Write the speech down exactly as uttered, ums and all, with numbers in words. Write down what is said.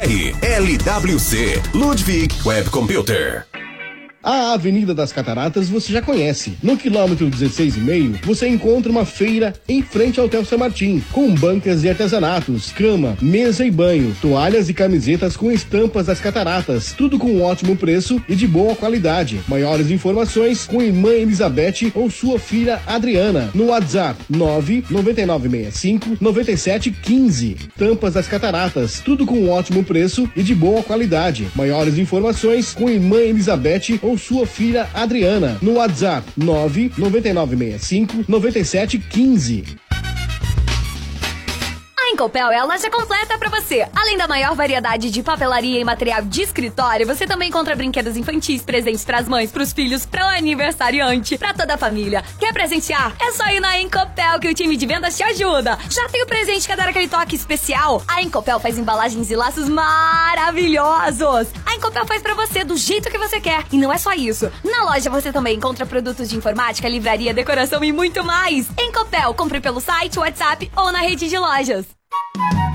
R. L W C, Ludwig Web Computer. A Avenida das Cataratas você já conhece. No quilômetro dezesseis e meio, você encontra uma feira em frente ao Hotel São Martim, com bancas e artesanatos, cama, mesa e banho, toalhas e camisetas com estampas das cataratas, tudo com ótimo preço e de boa qualidade. Maiores informações com Irmã Elizabeth ou sua filha Adriana, no WhatsApp nove nove nove seis cinco nove sete um cinco. Tampas das Cataratas, tudo com ótimo preço e de boa qualidade. Maiores informações com Irmã Elizabeth ou sua filha Adriana, no WhatsApp nove nove nove seis cinco nove sete um cinco. A Incopel é a loja completa pra você. Além da maior variedade de papelaria e material de escritório, você também encontra brinquedos infantis, presentes pras mães, pros filhos, pro aniversariante, pra toda a família. Quer presentear? É só ir na Incopel que o time de vendas te ajuda. Já tem o presente que é dar aquele toque especial? A Incopel faz embalagens e laços maravilhosos. A Incopel faz pra você do jeito que você quer. E não é só isso. Na loja você também encontra produtos de informática, livraria, decoração e muito mais. Incopel, compre pelo site, WhatsApp ou na rede de lojas.